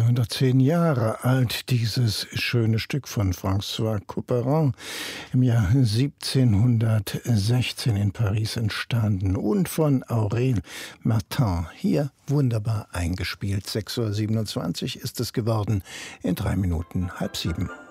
110 Jahre alt, dieses schöne Stück von François Couperin, im Jahr 1716 in Paris entstanden und von Aurel Martin, hier wunderbar eingespielt. 6:27 Uhr ist es geworden, in 3 Minuten 6:30.